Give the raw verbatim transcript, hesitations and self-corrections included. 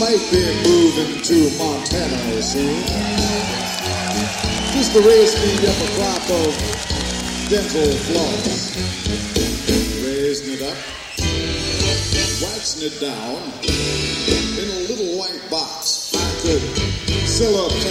Might be moving to Montana soon. Just to raise me up a crop of dental floss. Raising it up, waxing it down in a little white box. I could sell up